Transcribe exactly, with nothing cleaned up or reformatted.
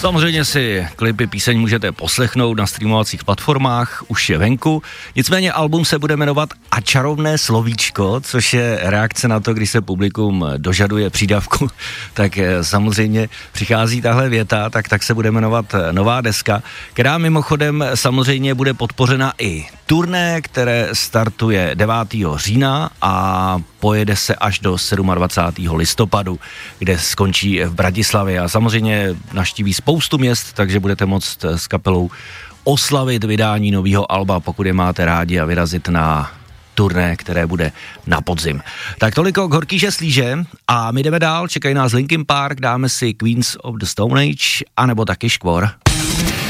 Samozřejmě si klipy píseň můžete poslechnout na streamovacích platformách, už je venku. Nicméně album se bude jmenovat A čarovné slovíčko, což je reakce na to, když se publikum dožaduje přídavku, tak samozřejmě přichází tahle věta, tak, tak se bude jmenovat nová deska, která mimochodem samozřejmě bude podpořena i turné, které startuje devátého října a pojede se až do dvacátého sedmého listopadu, kde skončí v Bratislavě a samozřejmě navštíví spoustu měst, takže budete moct s kapelou oslavit vydání nového alba, pokud je máte rádi, a vyrazit na turné, které bude na podzim. Tak toliko k Horkýže Slíže a my jdeme dál, čekají nás Linkin Park, dáme si Queens of the Stone Age, anebo taky Škvor.